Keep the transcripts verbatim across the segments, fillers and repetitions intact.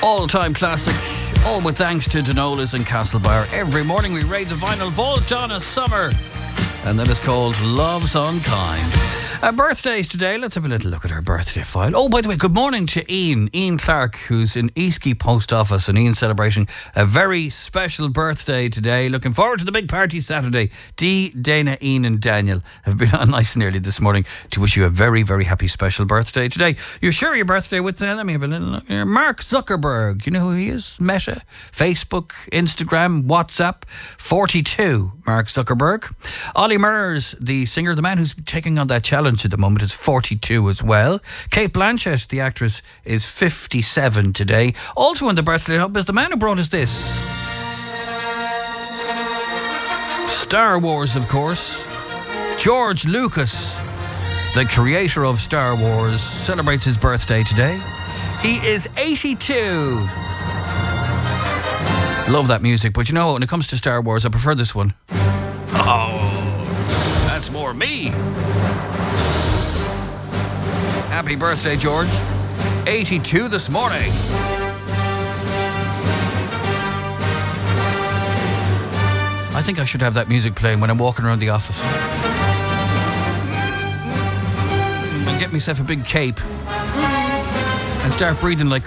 All-time classic, all with thanks to Denola's and Castlebar. Every morning we raid the vinyl vault, Donna Summer, and that is called Love's Unkind. Uh, birthdays today. Let's have a little look at our birthday file. Oh, by the way, good morning to Ian. Ian Clark, who's in Eastkey Post Office, and Ian's celebrating a very special birthday today. Looking forward to the big party Saturday. Dee, Dana, Ian and Daniel have been on nice and early this morning to wish you a very, very happy special birthday today. You share your birthday with, uh, let me have a little look here, Mark Zuckerberg. You know who he is? Meta, Facebook, Instagram, WhatsApp. forty-two, Mark Zuckerberg. Ollie Murs, the singer, the man who's taking on that challenge at the moment, is forty-two as well. Kate Blanchett, the actress, is fifty-seven today. Also on the birthday hub is the man who brought us this. Star Wars, of course. George Lucas, the creator of Star Wars, celebrates his birthday today. He is eighty-two. Love that music, but you know, when it comes to Star Wars, I prefer this one. Oh, that's more me. Happy birthday, George. eighty-two this morning. I think I should have that music playing when I'm walking around the office. And get myself a big cape and start breathing like...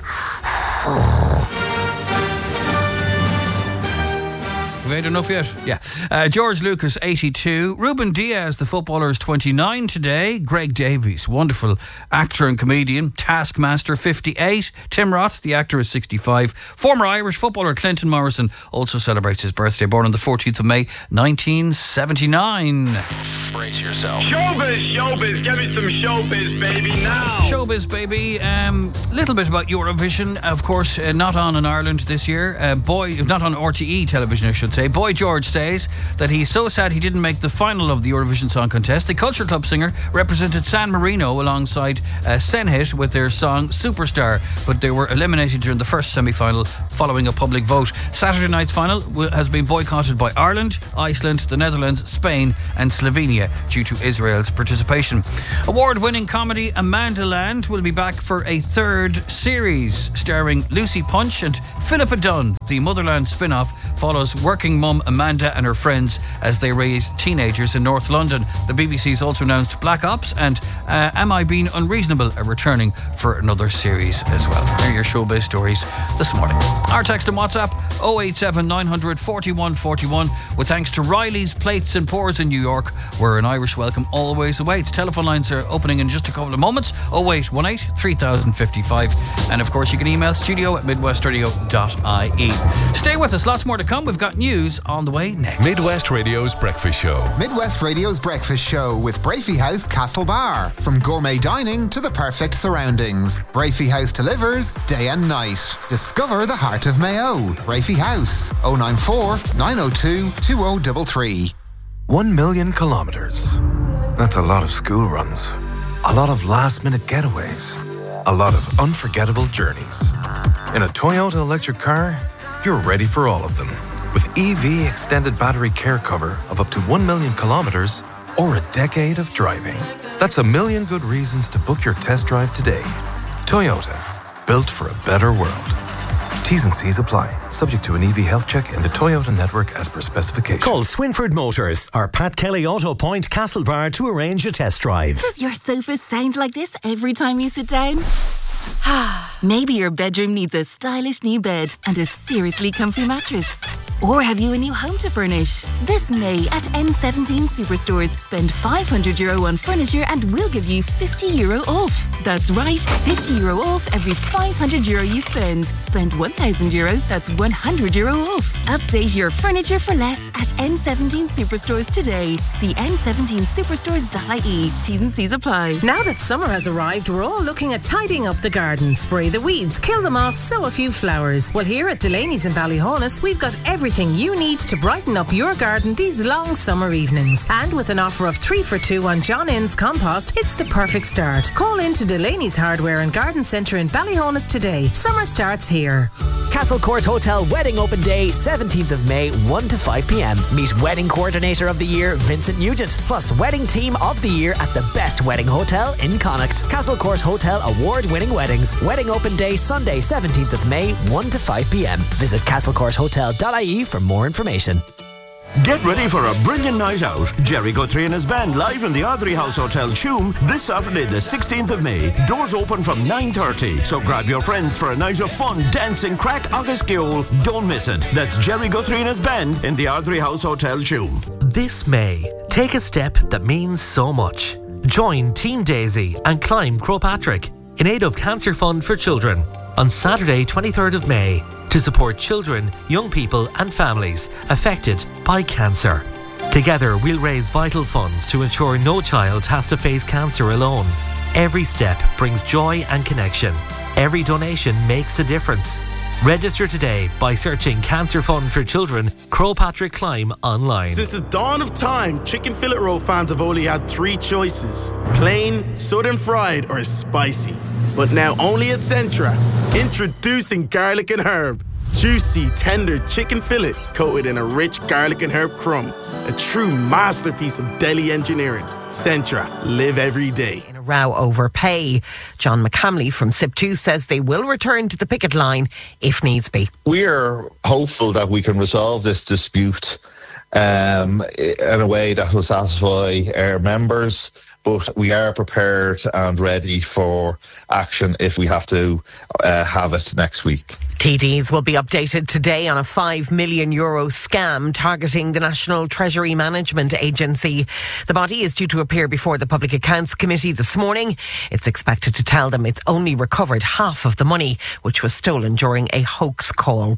Have we had enough yet? Yeah. Uh, George Lucas, eighty-two. Ruben Diaz, the footballer, is twenty-nine today. Greg Davies, wonderful actor and comedian. Taskmaster, fifty-eight. Tim Roth, the actor, is sixty-five. Former Irish footballer Clinton Morrison also celebrates his birthday, born on the fourteenth of May, nineteen seventy-nine. Brace yourself. Showbiz, showbiz, give me some showbiz, baby, now. Showbiz, baby. A um, little bit about Eurovision. Of course, uh, not on in Ireland this year. Uh, boy, not on R T E television, I should say. Boy George says that he's so sad he didn't make the final of the Eurovision Song Contest. The Culture Club singer represented San Marino alongside uh, Senhit with their song Superstar, but they were eliminated during the first semi-final following a public vote. Saturday night's final has been boycotted by Ireland, Iceland, the Netherlands, Spain and Slovenia due to Israel's participation. Award-winning comedy Amanda Land will be back for a third series starring Lucy Punch and Philippa Dunn. The Motherland spin-off follows working mum Amanda and her friends as they raise teenagers in North London. The B B C's also announced Black Ops and uh, Am I Being Unreasonable are returning for another series as well. Here are your showbiz stories this morning. Our text and WhatsApp oh eight seven nine hundred forty-one forty-one, with thanks to Riley's Plates and Pours in New York, where an Irish welcome always awaits. Telephone lines are opening in just a couple of moments. oh eight one eight three thousand fifty-five, and of course you can email studio at midwest radio dot I E. Stay with us, lots more to come. We've got news on the way next. Midwest Radio's Breakfast Show. Midwest Radio's Breakfast Show with Brafey House Castlebar. From gourmet dining to the perfect surroundings, Brafey House delivers day and night. Discover the heart of Mayo. Brafey House, oh nine four nine oh two two oh three three. One million kilometres. That's a lot of school runs. A lot of last-minute getaways. A lot of unforgettable journeys. In a Toyota electric car, you're ready for all of them. With E V extended battery care cover of up to one million kilometres or a decade of driving. That's a million good reasons to book your test drive today. Toyota, built for a better world. T's and C's apply. Subject to an E V health check in the Toyota network as per specification. Call Swinford Motors or Pat Kelly Auto Point Castlebar to arrange a test drive. Does your sofa sound like this every time you sit down? Maybe your bedroom needs a stylish new bed and a seriously comfy mattress. Or have you a new home to furnish? This May at N seventeen Superstores, spend five hundred euro on furniture and we'll give you fifty euro off. That's right, fifty euro off every five hundred euro you spend. Spend one thousand euro, that's one hundred euro off. Update your furniture for less at N seventeen Superstores today. See N seventeen superstores dot I E. T's and C's apply. Now that summer has arrived, we're all looking at tidying up the garden. Spray the weeds, kill the moss, sow a few flowers. Well, here at Delaney's in Ballyhonus, we've got everything you need to brighten up your garden these long summer evenings. And with an offer of three for two on John Innes compost, it's the perfect start. Call in to Delaney's Hardware and Garden Centre in Ballyhonus today. Summer starts here. Castle Court Hotel Wedding Open Day, seventeenth of May, one to five p.m. Meet Wedding Coordinator of the Year, Vincent Nugent, plus Wedding Team of the Year at the best wedding hotel in Connacht. Castle Court Hotel award-winning weddings. Wedding Open Day, Sunday, seventeenth of May, one to five p.m. Visit castle court hotel dot I E for more information. Get ready for a brilliant night out. Jerry Guthrie and his band live in the Ardrey House Hotel, Tuam, this Saturday the sixteenth of May. Doors open from nine thirty, so grab your friends for a night of fun, dancing, crack, agus geol. Don't miss it. That's Jerry Guthrie and his band in the Ardrey House Hotel, Tuam. This May, take a step that means so much. Join Team Daisy and climb Croagh Patrick in aid of Cancer Fund for Children on Saturday twenty-third of May. To support children, young people and families affected by cancer. Together we'll raise vital funds to ensure no child has to face cancer alone. Every step brings joy and connection. Every donation makes a difference. Register today by searching Cancer Fund for Children, Croagh Patrick Climb online. Since the dawn of time, chicken fillet roll fans have only had three choices: plain, southern fried, or spicy. But now only at Centra, introducing garlic and herb. Juicy, tender chicken fillet coated in a rich garlic and herb crumb. A true masterpiece of deli engineering. Centra, live every day. In a row over pay, John McCamley from S I P two says they will return to the picket line if needs be. We're hopeful that we can resolve this dispute um, in a way that will satisfy our members, but we are prepared and ready for action if we have to uh, have it next week. T Ds will be updated today on a five million euro scam targeting the National Treasury Management Agency. The body is due to appear before the Public Accounts Committee this morning. It's expected to tell them it's only recovered half of the money, which was stolen during a hoax call.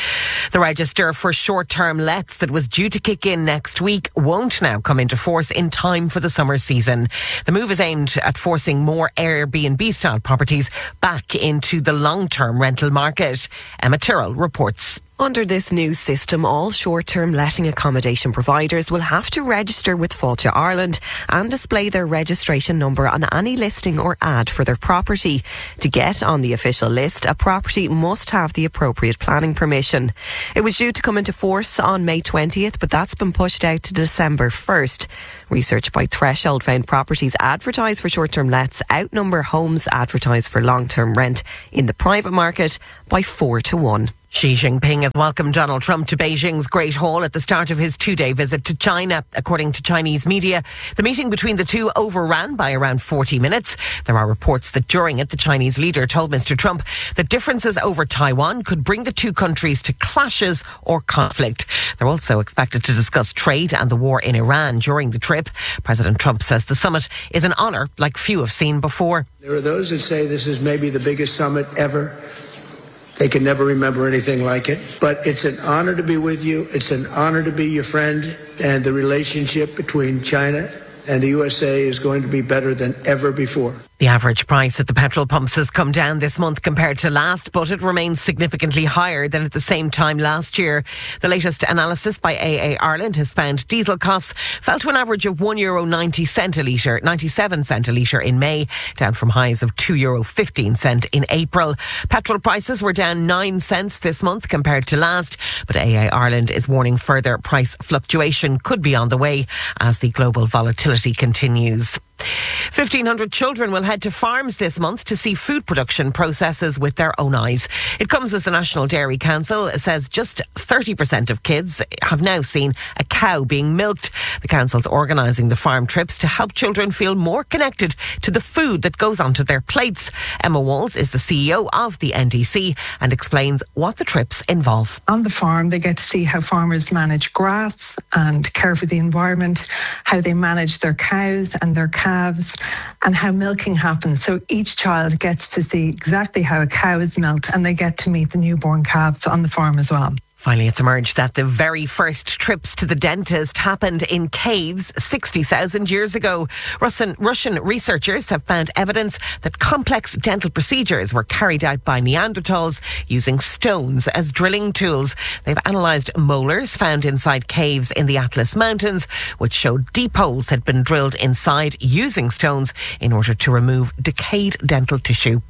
The register for short-term lets that was due to kick in next week won't now come into force in time for the summer season. The move is aimed at forcing more Airbnb-style properties back into the long-term rental market. Emma Tyrrell reports. Under this new system, all short-term letting accommodation providers will have to register with Fáilte Ireland and display their registration number on any listing or ad for their property. To get on the official list, a property must have the appropriate planning permission. It was due to come into force on May twentieth, but that's been pushed out to December first. Research by Threshold found properties advertised for short-term lets outnumber homes advertised for long-term rent in the private market by four to one. Xi Jinping has welcomed Donald Trump to Beijing's Great Hall at the start of his two-day visit to China. According to Chinese media, the meeting between the two overran by around forty minutes. There are reports that during it, the Chinese leader told Mister Trump that differences over Taiwan could bring the two countries to clashes or conflict. They're also expected to discuss trade and the war in Iran during the trip. President Trump says the summit is an honour like few have seen before. There are those that say this is maybe the biggest summit ever. They can never remember anything like it. But it's an honor to be with you. It's an honor to be your friend. And the relationship between China and the U S A is going to be better than ever before. The average price at the petrol pumps has come down this month compared to last, but it remains significantly higher than at the same time last year. The latest analysis by A A Ireland has found diesel costs fell to an average of one euro ninety cent a litre, ninety-seven cent a litre in May, down from highs of two euro fifteen cent in April. Petrol prices were down nine cents this month compared to last, but A A Ireland is warning further price fluctuation could be on the way as the global volatility continues. fifteen hundred children will head to farms this month to see food production processes with their own eyes. It comes as the National Dairy Council says just thirty percent of kids have now seen a cow being milked. The council's organising the farm trips to help children feel more connected to the food that goes onto their plates. Emma Walls is the C E O of the N D C and explains what the trips involve. On the farm, they get to see how farmers manage grass and care for the environment, how they manage their cows and their calves, and how milking happens. So each child gets to see exactly how a cow is milked, and they get to meet the newborn calves on the farm as well. Finally, it's emerged that the very first trips to the dentist happened in caves sixty thousand years ago. Russian, Russian researchers have found evidence that complex dental procedures were carried out by Neanderthals using stones as drilling tools. They've analysed molars found inside caves in the Atlas Mountains, which showed deep holes had been drilled inside using stones in order to remove decayed dental tissue.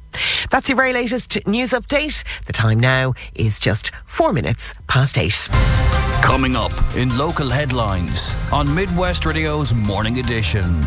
That's your very latest news update. The time now is just four minutes past eight. Coming up in local headlines on Midwest Radio's Morning Edition.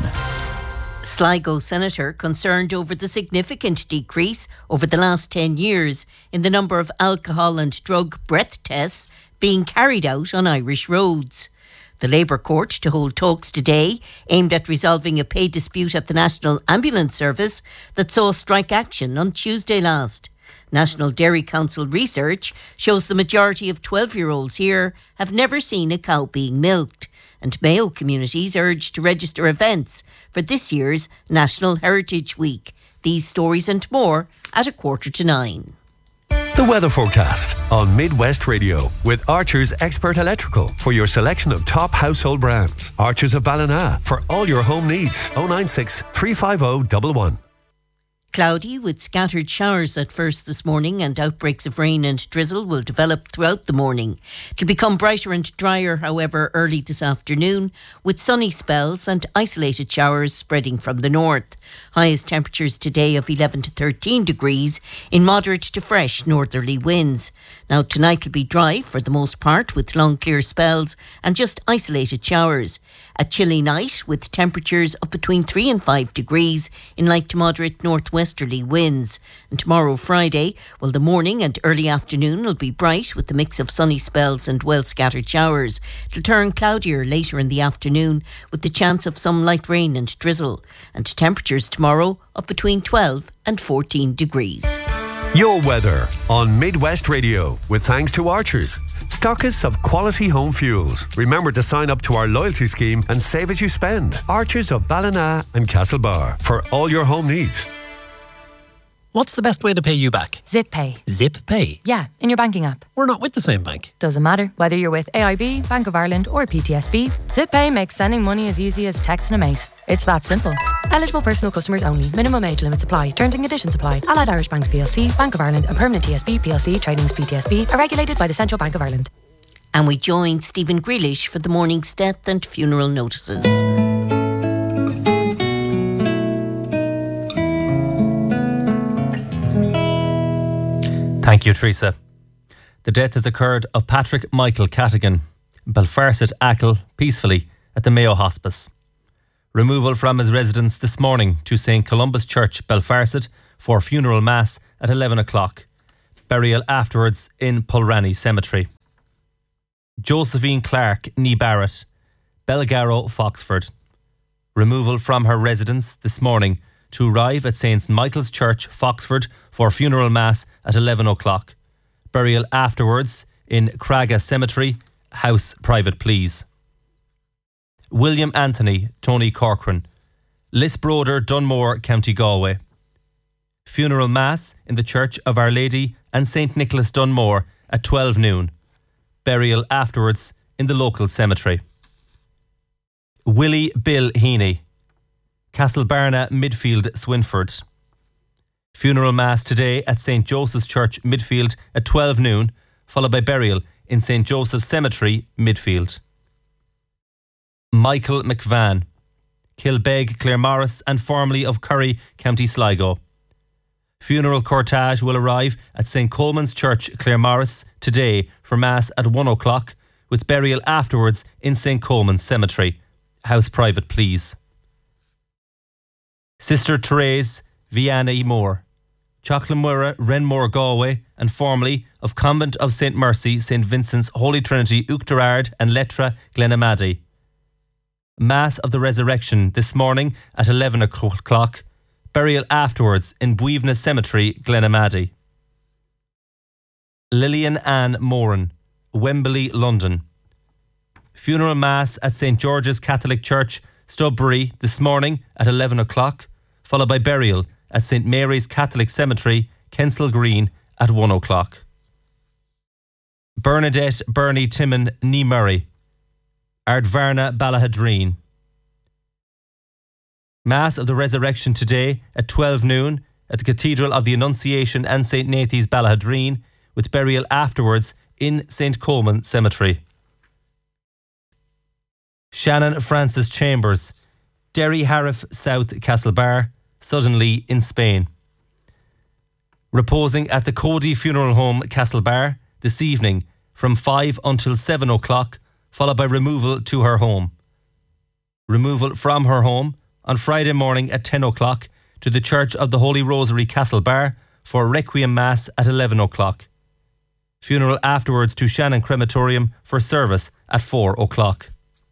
Sligo Senator concerned over the significant decrease over the last ten years in the number of alcohol and drug breath tests being carried out on Irish roads. The Labour Court to hold talks today aimed at resolving a pay dispute at the National Ambulance Service that saw strike action on Tuesday last. National Dairy Council research shows the majority of twelve-year-olds here have never seen a cow being milked, and Mayo communities urged to register events for this year's National Heritage Week. These stories and more at a quarter to nine. The weather forecast on Midwest Radio with Archer's Expert Electrical for your selection of top household brands. Archer's of Ballina for all your home needs. oh nine six, three five oh, one one. Cloudy with scattered showers at first this morning, and outbreaks of rain and drizzle will develop throughout the morning. It'll become brighter and drier, however, early this afternoon, with sunny spells and isolated showers spreading from the north. Highest temperatures today of eleven to thirteen degrees in moderate to fresh northerly winds. Now tonight will be dry for the most part, with long clear spells and just isolated showers. A chilly night with temperatures of between three and five degrees in light to moderate northwesterly winds. And tomorrow, Friday, well, the morning and early afternoon will be bright with a mix of sunny spells and well scattered showers. It'll turn cloudier later in the afternoon with the chance of some light rain and drizzle. And temperatures tomorrow up between twelve and fourteen degrees. Your weather on Midwest Radio with thanks to Archers, stockists of quality home fuels. Remember to sign up to our loyalty scheme and save as you spend. Archers of Ballina and Castlebar for all your home needs. What's the best way to pay you back? Zip Pay. Zip Pay? Yeah, in your banking app. We're not with the same bank. Doesn't matter whether you're with A I B, Bank of Ireland or P T S B. Zip Pay makes sending money as easy as texting a mate. It's that simple. Eligible personal customers only. Minimum age limits apply. Terms and conditions apply. Allied Irish Banks P L C, Bank of Ireland and Permanent T S B P L C Tradings P T S B are regulated by the Central Bank of Ireland. And we join Stephen Grealish for the morning's death and funeral notices. Thank you, Teresa. The death has occurred of Patrick Michael Catigan, Belfarset Achill, peacefully at the Mayo Hospice. Removal from his residence this morning to Saint Columba's Church, Belfarset, for funeral mass at eleven o'clock. Burial afterwards in Pulranny Cemetery. Josephine Clark, Nee Barrett, Belgarrow, Foxford. Removal from her residence this morning to arrive at Saint Michael's Church, Foxford, for funeral mass at eleven o'clock. Burial afterwards in Craga Cemetery, House Private Pleas. William Anthony, Tony Corcoran, Lisbroder, Dunmore, County Galway. Funeral mass in the Church of Our Lady and Saint Nicholas Dunmore at twelve noon. Burial afterwards in the local cemetery. Willie Bill Heaney, Castlebarna, Midfield, Swinford. Funeral mass today at Saint Joseph's Church, Midfield at twelve noon, followed by burial in Saint Joseph's Cemetery, Midfield. Michael McVan, Kilbeg, Claremorris and formerly of Curry, County Sligo. Funeral cortege will arrive at Saint Coleman's Church, Claremorris today for mass at one o'clock, with burial afterwards in Saint Coleman's Cemetery, House Private Pleas. Sister Therese Vianney Moore, Chochlamura, Renmore, Galway, and formerly of Convent of Saint Mercy, Saint Vincent's, Holy Trinity, Uachtarard and Letra, Glenamaddy. Mass of the Resurrection this morning at eleven o'clock. Burial afterwards in Buivna Cemetery, Glenamaddy. Lillian Ann Moran, Wembley, London. Funeral Mass at Saint George's Catholic Church, Studbury this morning at eleven o'clock, followed by burial at Saint Mary's Catholic Cemetery, Kensal Green at one o'clock. Bernadette Bernie Timon Nee Murray, Ardvarna Ballahadreen. Mass of the Resurrection today at twelve noon at the Cathedral of the Annunciation and Saint Nathy's, Ballahadreen, with burial afterwards in Saint Coleman Cemetery. Shannon Francis Chambers, Derry Hariff, South Castlebar, Suddenly in Spain. Reposing at the Cody Funeral Home, Castlebar, this evening from five until seven o'clock, followed by removal to her home. Removal from her home on Friday morning at ten o'clock to the Church of the Holy Rosary, Castlebar, for Requiem Mass at eleven o'clock. Funeral afterwards to Shannon Crematorium for service at four o'clock.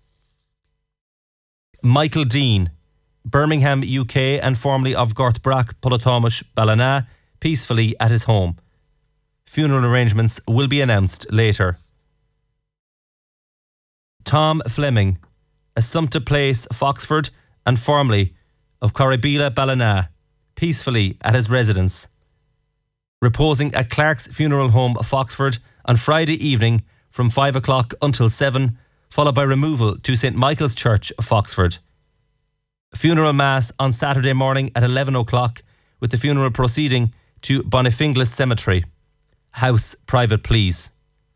Michael Dean, Birmingham, U K, and formerly of Gortbrack, Pullatomish, Ballina, peacefully at his home. Funeral arrangements will be announced later. Tom Fleming, Assumpta Place, Foxford, and formerly of Corribila, Ballina, peacefully at his residence. Reposing at Clark's Funeral Home, Foxford, on Friday evening from five o'clock until seven, followed by removal to Saint Michael's Church, Foxford. Funeral Mass on Saturday morning at eleven o'clock, with the funeral proceeding to Bonifinglis Cemetery. House private, please.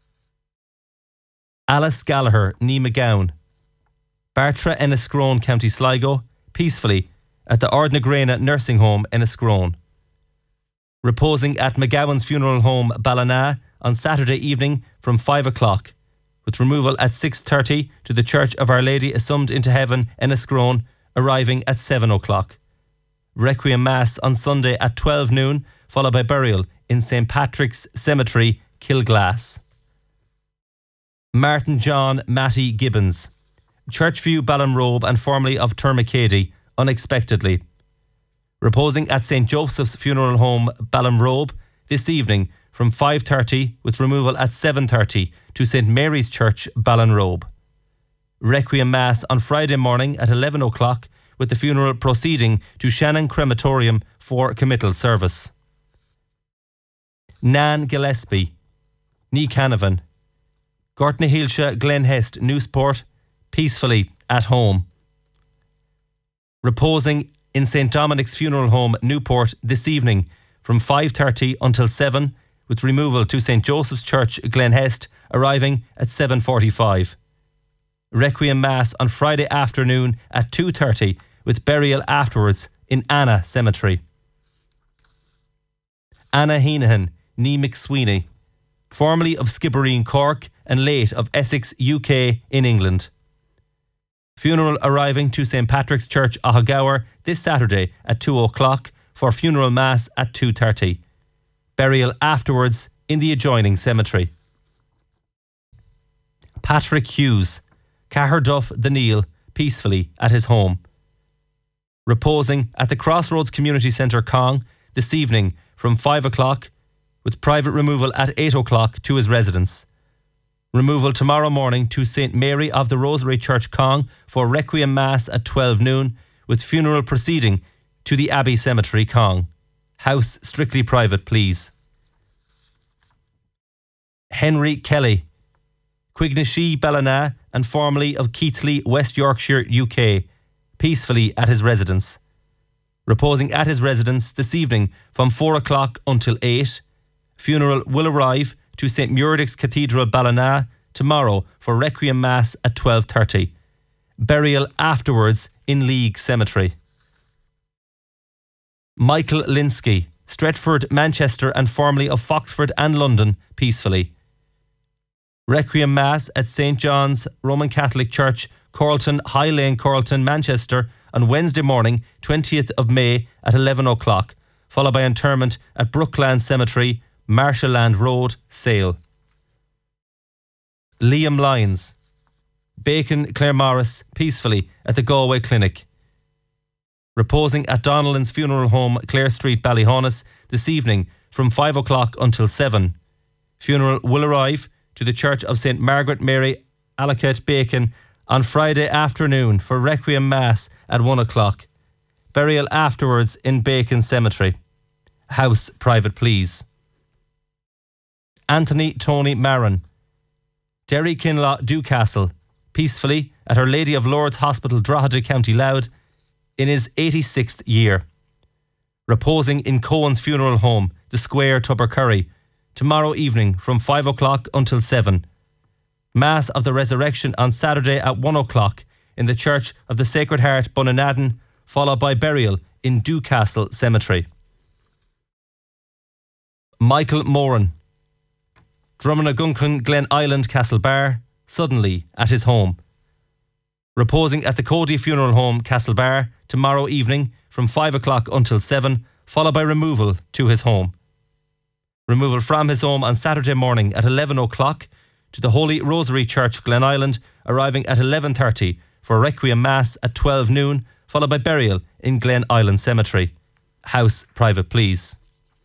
Alice Gallagher, Nee McGowan, Bartra, Enniscrone, County Sligo, peacefully at the Ardnagrena Nursing Home, Enniscrone. Reposing at McGowan's Funeral Home, Ballina, on Saturday evening from five o'clock, with removal at six thirty to the Church of Our Lady Assumed into Heaven, Enniscrone, arriving at seven o'clock. Requiem Mass on Sunday at twelve noon, followed by burial in Saint Patrick's Cemetery, Kilglass. Martin John Matty Gibbons, Churchview, Ballinrobe, and formerly of Termacady, unexpectedly. Reposing at Saint Joseph's Funeral Home, Ballinrobe, this evening from five thirty, with removal at seven thirty to Saint Mary's Church, Ballinrobe. Requiem Mass on Friday morning at eleven o'clock, with the funeral proceeding to Shannon Crematorium for committal service. Nan Gillespie, Nee Canavan, Gortnahilsha, Glenhest, Newsport, peacefully at home. Reposing in Saint Dominic's Funeral Home, Newport, this evening from five thirty until seven, with removal to Saint Joseph's Church, Glenhest, arriving at seven forty-five. Requiem Mass on Friday afternoon at two thirty, with burial afterwards in Anna Cemetery. Anna Heenahan, Nee McSweeney, formerly of Skibbereen, Cork, and late of Essex, U K, in England. Funeral arriving to Saint Patrick's Church, Ahagower, this Saturday at two o'clock for funeral mass at two thirty. Burial afterwards in the adjoining cemetery. Patrick Hughes, Caherduff the Neil, peacefully at his home. Reposing at the Crossroads Community Centre, Cong, this evening from five o'clock, with private removal at eight o'clock to his residence. Removal tomorrow morning to Saint Mary of the Rosary Church, Cong, for Requiem Mass at twelve noon, with funeral proceeding to the Abbey Cemetery, Cong. House strictly private, please. Henry Kelly, Quignashee, Ballina, and formerly of Keighley, West Yorkshire, U K, peacefully at his residence. Reposing at his residence this evening from four o'clock until eight. Funeral will arrive to Saint Muredic's Cathedral, Ballina, tomorrow for Requiem Mass at twelve thirty. Burial afterwards in League Cemetery. Michael Linsky, Stretford, Manchester, and formerly of Foxford and London, peacefully. Requiem Mass at Saint John's Roman Catholic Church, Coralton, High Lane, Coralton, Manchester, on Wednesday morning, twentieth of May at eleven o'clock, followed by interment at Brookland Cemetery, Marshallland Road, Sale. Liam Lyons, Bacon, Claremorris, peacefully at the Galway Clinic. Reposing at Donnellan's Funeral Home, Clare Street, Ballyhonus, this evening from five o'clock until seven. Funeral will arrive to the Church of Saint Margaret Mary, Allocate, Bacon, on Friday afternoon for Requiem Mass at one o'clock. Burial afterwards in Bacon Cemetery. House private, please. Anthony Tony Maron, Derry Kinlaw, Dewcastle, peacefully at Our Lady of Lourdes Hospital, Drogheda, County Louth, in his eighty-sixth year. Reposing in Cohen's Funeral Home, The Square, Tubbercurry, tomorrow evening from five o'clock until seven. Mass of the Resurrection on Saturday at one o'clock in the Church of the Sacred Heart, Bunanadden, followed by burial in Dewcastle Cemetery. Michael Moran, Drumnaguncan Glen Island Castlebar, suddenly at his home. Reposing at the Cody Funeral Home, Castlebar, tomorrow evening from five o'clock until seven, followed by removal to his home. Removal from his home on Saturday morning at eleven o'clock to the Holy Rosary Church, Glen Island, arriving at eleven thirty for Requiem Mass at twelve noon, followed by burial in Glen Island Cemetery. House private, please.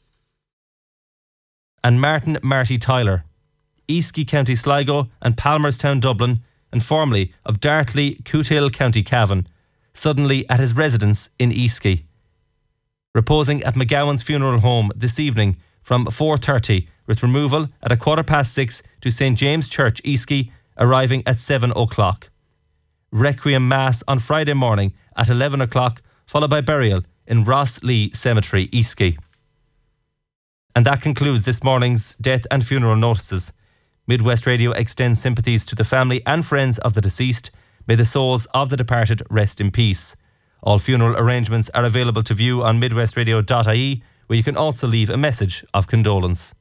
And Martin Marty Tyler, Eastleigh, County Sligo and Palmerstown, Dublin, and formerly of Dartley, Cootehill, County Cavan, suddenly at his residence in Eastleigh. Reposing at McGowan's Funeral Home this evening from four thirty, with removal at a quarter past six to Saint James Church, Eastleigh, arriving at seven o'clock. Requiem Mass on Friday morning at eleven o'clock, followed by burial in Ross Lee Cemetery, Eastleigh. And that concludes this morning's death and funeral notices. Midwest Radio extends sympathies to the family and friends of the deceased. May the souls of the departed rest in peace. All funeral arrangements are available to view on midwest radio dot I E, where you can also leave a message of condolence.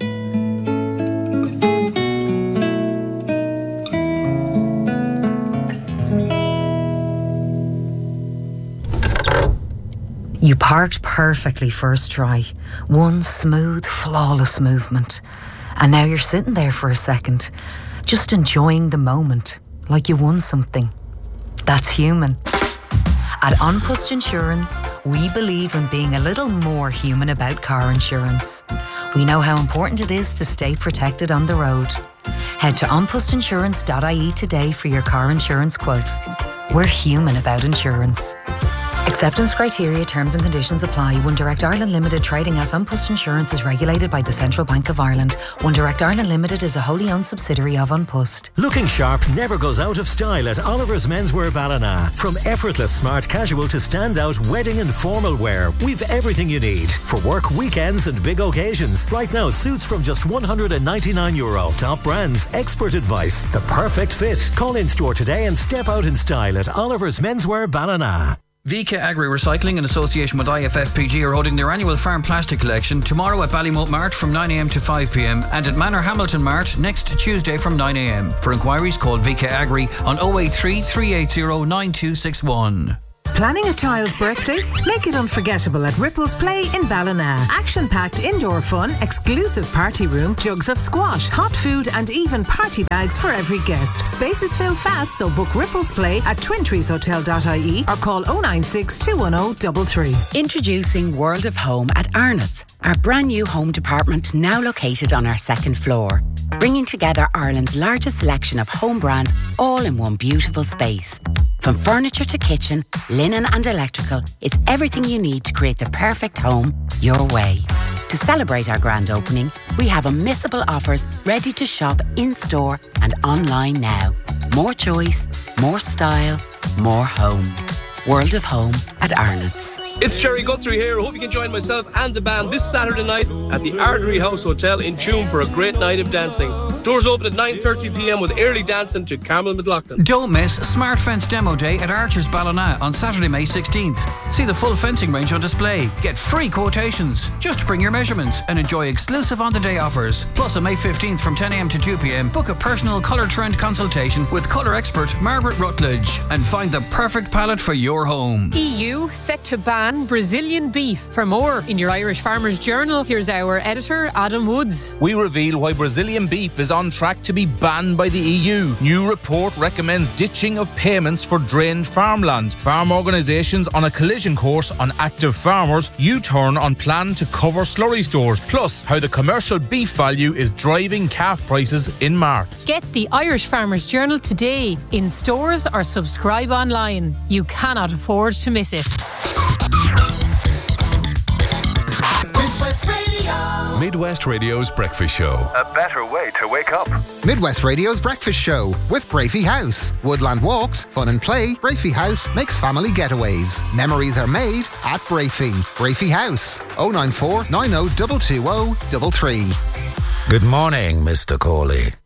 You parked perfectly first try. One smooth, flawless movement. And now you're sitting there for a second, just enjoying the moment, like you won something. That's human. At An Post Insurance, we believe in being a little more human about car insurance. We know how important it is to stay protected on the road. Head to an post insurance dot I E today for your car insurance quote. We're human about insurance. Acceptance criteria, terms and conditions apply. One Direct Ireland Limited, trading as An Post Insurance, is regulated by the Central Bank of Ireland. One Direct Ireland Limited is a wholly owned subsidiary of An Post. Looking sharp never goes out of style at Oliver's Menswear Ballina. From effortless smart casual to standout wedding and formal wear, we've everything you need for work, weekends and big occasions. Right now, suits from just one hundred ninety-nine euro. Top brands, expert advice, the perfect fit. Call in store today and step out in style at Oliver's Menswear Ballina. V K Agri Recycling, in association with I F F P G, are holding their annual farm plastic collection tomorrow at Ballymote Mart from nine a m to five p m and at Manor Hamilton Mart next Tuesday from nine a m. For inquiries, call V K Agri on oh eight three, three eight zero, nine two six one. Planning a child's birthday? Make it unforgettable at Ripples Play in Ballina. Action-packed indoor fun, exclusive party room, jugs of squash, hot food and even party bags for every guest. Spaces fill fast, so book Ripples Play at twin trees hotel dot I E or call oh nine six, two one oh, three three. Introducing World of Home at Arnott's, our brand new home department now located on our second floor. Bringing together Ireland's largest selection of home brands all in one beautiful space. From furniture to kitchen, linen and electrical, it's everything you need to create the perfect home your way. To celebrate our grand opening, we have unmissable offers ready to shop in-store and online now. More choice, more style, more home. World of Home at Arnott's. It's Jerry Guthrie here. I hope you can join myself and the band this Saturday night at the Artery House Hotel in Tuam for a great night of dancing. Doors open at nine thirty p m with early dancing to Carmel McLaughlin. Don't miss Smart Fence Demo Day at Archer's Ballina on Saturday, May sixteenth. See the full fencing range on display. Get free quotations. Just bring your measurements and enjoy exclusive on-the-day offers. Plus on May fifteenth from ten a m to two p m, book a personal colour trend consultation with colour expert Margaret Rutledge and find the perfect palette for your home. E U set to ban Brazilian beef. For more in your Irish Farmers Journal, here's our editor Adam Woods. We reveal why Brazilian beef is on track to be banned by the E U. New report recommends ditching of payments for drained farmland. Farm organisations on a collision course on active farmers. U-turn on plan to cover slurry stores. Plus, how the commercial beef value is driving calf prices in March. Get the Irish Farmers Journal today in stores or subscribe online. You cannot afford to miss it. Midwest Radio's Breakfast Show. A better way to wake up. Midwest Radio's Breakfast Show with Brafey House. Woodland walks, fun and play. Brafey House makes family getaways. Memories are made at Brafey. Brafey House. oh nine four, nine oh two two oh three three. Good morning, Mister Corley.